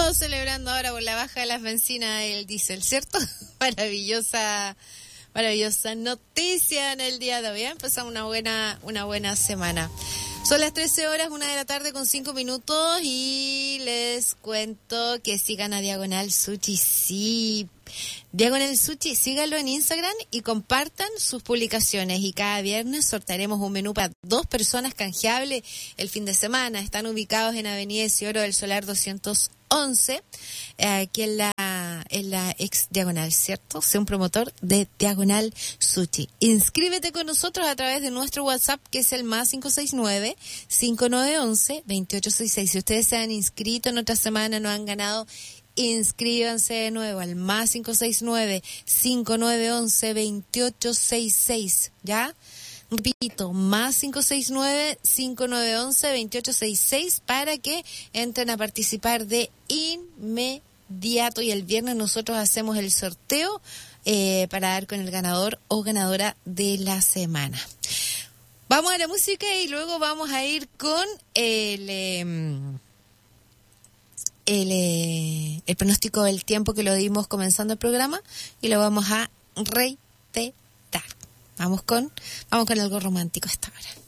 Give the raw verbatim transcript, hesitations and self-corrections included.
Todos celebrando ahora por la baja de las bencinas del diésel, ¿cierto? Maravillosa, maravillosa noticia en el día de hoy. ¿eh? Empezamos una buena, una buena semana. Son las trece horas, una de la tarde con cinco minutos y les cuento que sigan a Diagonal Sushi. Sí, Diagonal Sushi, síganlo en Instagram y compartan sus publicaciones. Y cada viernes sortearemos un menú para dos personas canjeable el fin de semana. Están ubicados en Avenida Isidoro del Solar doscientos once, eh, aquí en la, en la ex Diagonal, ¿cierto? Sé un promotor de Diagonal Sushi. Inscríbete con nosotros a través de nuestro WhatsApp, que es el más cinco seis nueve, cinco nueve uno uno, dos ocho seis seis. Si ustedes se han inscrito en otra semana, no han ganado, inscríbanse de nuevo al más cinco seis nueve, cinco nueve uno uno, dos ocho seis seis, ¿ya? Repito, más cinco seis nueve, cinco nueve uno uno, dos ocho seis seis para que entren a participar de inmediato. Y el viernes nosotros hacemos el sorteo eh, para dar con el ganador o ganadora de la semana. Vamos a la música y luego vamos a ir con el... Eh, El, eh, el pronóstico del tiempo que lo dimos comenzando el programa y lo vamos a reiterar. Vamos con, vamos con algo romántico esta hora.